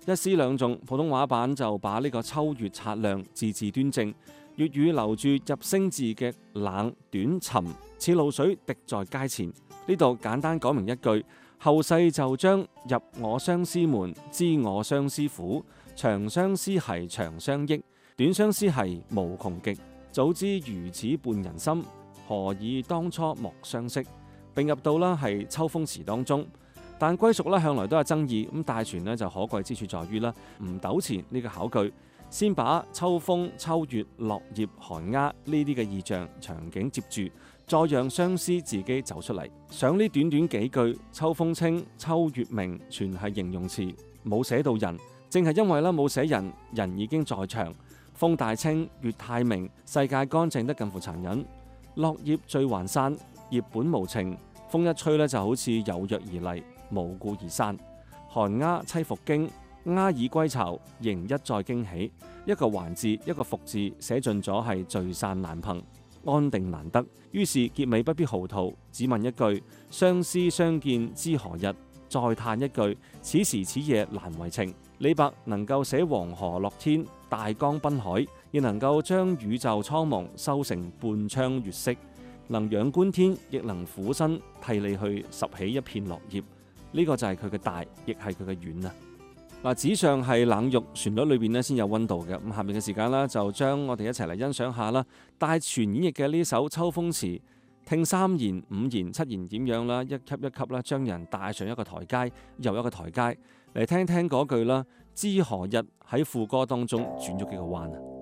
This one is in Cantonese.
一詩兩頌，普通話版就把呢個秋月擦亮，字字端正。粵語留住入聲字嘅冷短沉，似露水滴在階前。呢度簡單講明一句，後世就將入我相思門，知我相思苦，長相思兮長相憶，短相思兮無窮極。早知如此伴人心，何以當初莫相識。並入到啦係秋風詞當中。但歸屬咧向來都有爭議，咁大全咧就可貴之處在於啦，唔糾纏呢個考據，先把秋風、秋月、落葉、寒鴉呢啲嘅意象場景接住，再讓相思自己走出嚟。想呢短短幾句，秋風清、秋月明，全係形容詞，冇寫到人，正係因為啦冇寫人，人已經在場。風大清，月太明，世界乾淨得近乎殘忍。落葉聚還散，葉本無情，風一吹咧就好似有約而嚟，無故而散。寒鴉棲復經，鴉已歸巢，仍一再驚喜。一個還字，一個復字，寫盡咗係聚散難憑，安定難得。於是結尾不必嚎啕，只問一句：相思相見知何日？再嘆一句：此時此夜難為情。李白能夠寫黃河落天、大江濱海，亦能夠將宇宙蒼茫收成半窗月色，能仰觀天，亦能俯身替你去拾起一片落葉。呢個就係佢嘅大，亦係佢嘅遠啊！嗱，紙上係冷玉，旋律裏邊咧先有溫度嘅。咁下面嘅時間啦，就將我哋一齊嚟欣賞下啦，大全演繹嘅呢首秋風詞，聽三言、五言、七言點樣啦，一級一級啦，將人帶上一個台階，又一個台階，嚟聽聽嗰句啦，知何日喺副歌當中轉咗幾個彎啊！